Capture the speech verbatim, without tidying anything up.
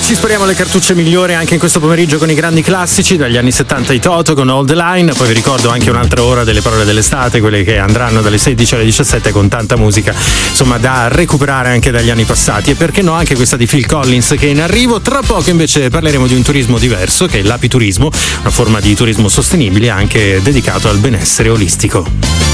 ci spariamo le cartucce migliori anche in questo pomeriggio con i grandi classici dagli anni settanta, i Toto con Hold the Line. Poi vi ricordo anche un'altra ora delle parole dell'estate, quelle che andranno dalle sedici alle diciassette, con tanta musica insomma da recuperare anche dagli anni passati, e perché no anche questa di Phil Collins che è in arrivo. Tra poco invece parleremo di un turismo diverso, che è l'apiturismo, una forma di turismo sostenibile anche dedicato al benessere olistico.